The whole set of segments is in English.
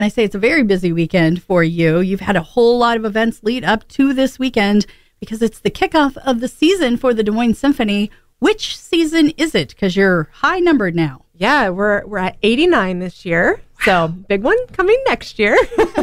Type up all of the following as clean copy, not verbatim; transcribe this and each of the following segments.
And I say it's a very busy weekend for you. You've had a whole lot of events lead up to this weekend because it's the kickoff of the season for the Des Moines Symphony. Which season is it? Because you're high numbered now. Yeah, we're at 89 this year. Wow. So big one coming next year.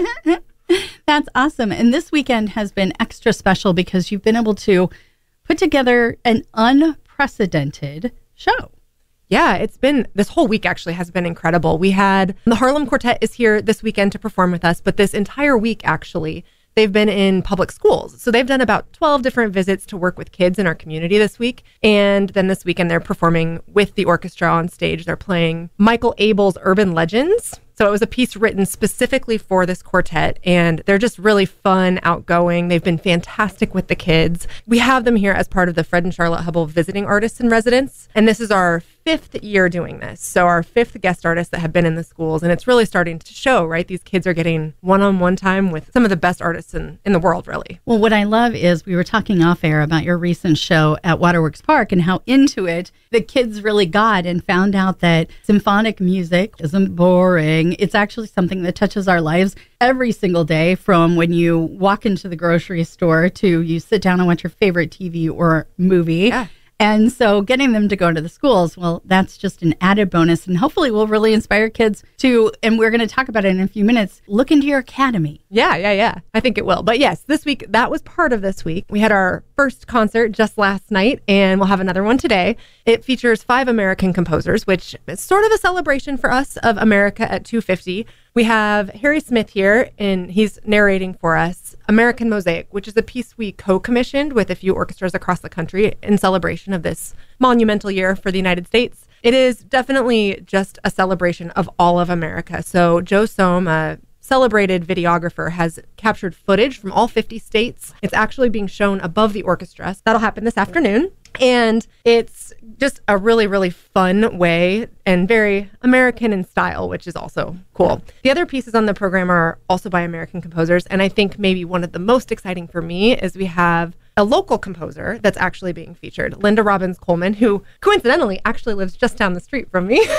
That's awesome. And this weekend has been extra special because you've been able to put together an unprecedented show. Yeah, this whole week actually has been incredible. We had the Harlem Quartet is here this weekend to perform with us, but this entire week actually, they've been in public schools. So they've done about 12 different visits to work with kids in our community this week. And then this weekend, they're performing with the orchestra on stage. They're playing Michael Abel's Urban Legends. So it was a piece written specifically for this quartet, and they're just really fun, outgoing. They've been fantastic with the kids. We have them here as part of the Fred and Charlotte Hubble Visiting Artists in Residence, and this is our 5th year doing this. So our 5th guest artists that have been in the schools, and it's really starting to show, right? These kids are getting one-on-one time with some of the best artists in the world, really. Well, what I love is we were talking off air about your recent show at Waterworks Park and how into it the kids really got and found out that symphonic music isn't boring. It's actually something that touches our lives every single day, from when you walk into the grocery store to you sit down and watch your favorite TV or movie. Yeah. And so getting them to go to the schools, well, that's just an added bonus. And hopefully will really inspire kids to, and we're going to talk about it in a few minutes, look into your academy. Yeah. I think it will. But yes, this week, that was part of this week. We had our first concert just last night, and we'll have another one today. It features 5 American composers, which is sort of a celebration for us of America at 250. We have Harry Smith here, and he's narrating for us American Mosaic, which is a piece we co-commissioned with a few orchestras across the country in celebration of this monumental year for the United States. It is definitely just a celebration of all of America. So Joe Sohm, a celebrated videographer, has captured footage from all 50 states. It's actually being shown above the orchestra. So that'll happen this afternoon. And it's just a really, really fun way and very American in style, which is also cool. The other pieces on the program are also by American composers. And I think maybe one of the most exciting for me is we have a local composer that's actually being featured, Linda Robbins Coleman, who coincidentally actually lives just down the street from me.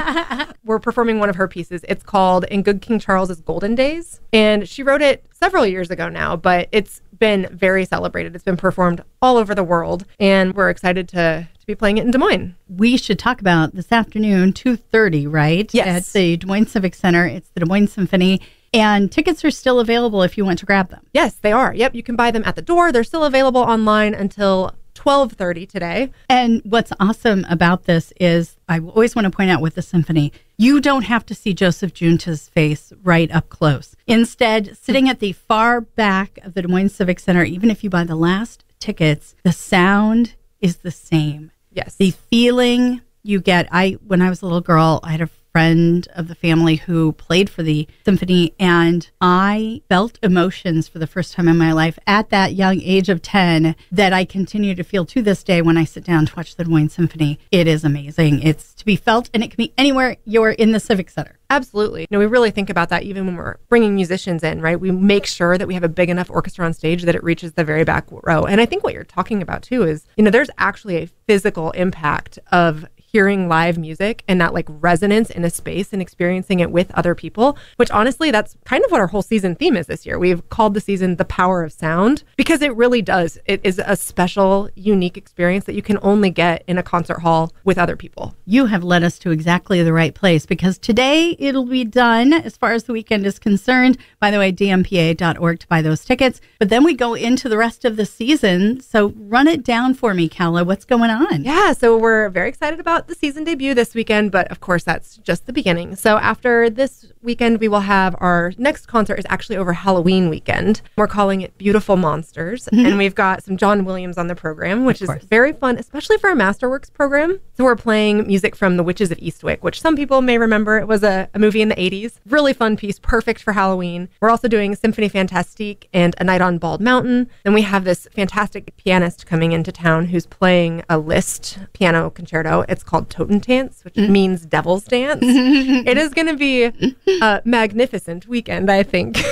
We're performing one of her pieces. It's called In Good King Charles's Golden Days. And she wrote it several years ago now, but it's been very celebrated. It's been performed all over the world, and we're excited to be playing it in Des Moines. We should talk about this afternoon, 2:30, right? Yes. At the Des Moines Civic Center. It's the Des Moines Symphony. And tickets are still available if you want to grab them. Yes, they are. Yep, you can buy them at the door. They're still available online until 12:30 today. And what's awesome about this is, I always want to point out with the symphony, you don't have to see Joseph Junta's face right up close. Instead, sitting at the far back of the Des Moines Civic Center, even if you buy the last tickets, the sound is the same. Yes. The feeling you get. When I was a little girl, I had a friend of the family who played for the symphony, and I felt emotions for the first time in my life at that young age of 10 that I continue to feel to this day when I sit down to watch the Des Moines Symphony. It is amazing. It's to be felt, and it can be anywhere you're in the Civic Center. Absolutely. We really think about that even when we're bringing musicians in, right? We make sure that we have a big enough orchestra on stage that it reaches the very back row. And I think what you're talking about too is, there's actually a physical impact of hearing live music and that resonance in a space and experiencing it with other people, which honestly, that's kind of what our whole season theme is this year. We've called the season The Power of Sound because it really does. It is a special, unique experience that you can only get in a concert hall with other people. You have led us to exactly the right place because today it'll be done as far as the weekend is concerned. By the way, dmpa.org to buy those tickets. But then we go into the rest of the season. So run it down for me, Calla. What's going on? Yeah, so we're very excited about the season debut this weekend, but of course that's just the beginning. So after this weekend, we will have our next concert is actually over Halloween weekend. We're calling it Beautiful Monsters, and we've got some John Williams on the program, which is very fun, especially for our Masterworks program. So we're playing music from The Witches of Eastwick, which some people may remember. It was a movie in the 80s. Really fun piece, perfect for Halloween. We're also doing Symphonie Fantastique and A Night on Bald Mountain. Then we have this fantastic pianist coming into town who's playing a Liszt piano concerto. It's called Totentanz, which means Devil's Dance. It is going to be a magnificent weekend, I think.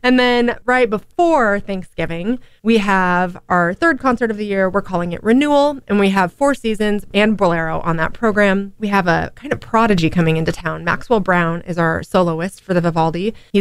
And then right before Thanksgiving, we have our third concert of the year. We're calling it Renewal, and we have Four Seasons and Bolero on that program. We have a kind of prodigy coming into town. Maxwell Brown is our soloist for the Vivaldi.